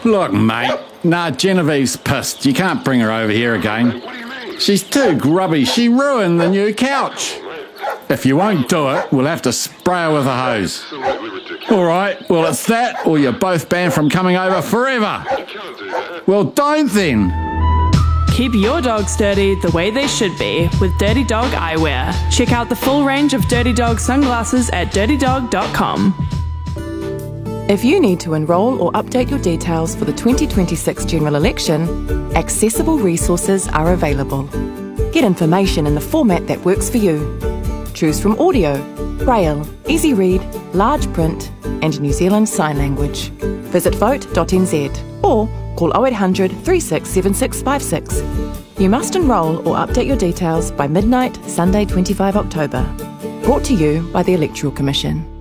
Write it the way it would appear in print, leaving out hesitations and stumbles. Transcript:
Look, mate. Nah, Genevieve's pissed. You can't bring her over here again. What do you mean? She's too grubby. She ruined the new couch. If you won't do it, we'll have to spray her with a hose. Absolutely ridiculous. All right, well, it's that, or you're both banned from coming over forever. You can't do that. Well, don't then. Keep your dogs dirty the way they should be with Dirty Dog Eyewear. Check out the full range of Dirty Dog sunglasses at dirtydog.com. If you need to enrol or update your details for the 2026 general election, accessible resources are available. Get information in the format that works for you. Choose from audio, braille, easy read, large print and New Zealand Sign Language. Visit vote.nz or call 0800 367656. You must enrol or update your details by midnight, Sunday 25 October. Brought to you by the Electoral Commission.